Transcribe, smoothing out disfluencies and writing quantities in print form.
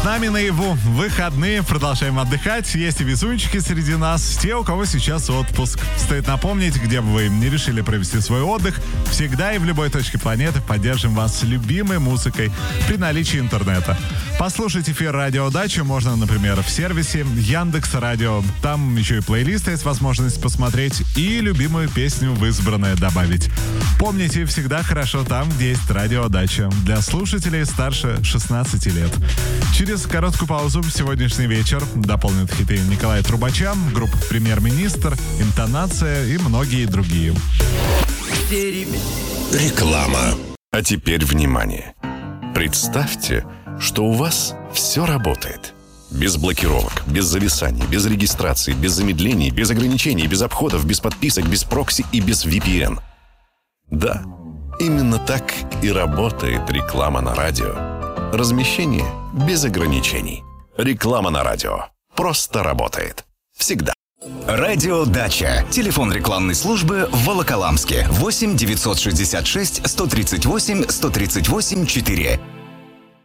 нами наяву. Выходные, продолжаем отдыхать. Есть и везунчики среди нас, те, у кого сейчас отпуск. Стоит напомнить, где бы вы не решили провести свой отдых, всегда и в любой точке планеты поддержим вас любимой музыкой при наличии интернета. Послушать эфир «Радио Дача» можно, например, в сервисе Яндекс.Радио. Там еще и плейлисты есть возможность посмотреть и любимую песню в избранное добавить. Помните, всегда хорошо там, где есть «Радио Дача» для слушателей старше 16 лет. Через короткую паузу сегодняшний вечер дополнят хиты Николая Трубача, группа «Премьер-министр», «Интонация» и многие другие. Реклама. А теперь внимание. Представьте, что у вас все работает. Без блокировок, без зависаний, без регистрации, без замедлений, без ограничений, без обходов, без подписок, без прокси и без VPN. Да, именно так и работает реклама на радио. Размещение без ограничений. Реклама на радио просто работает. Всегда. Радио Дача. Телефон рекламной службы в Волоколамске. 8 966 138 138 4.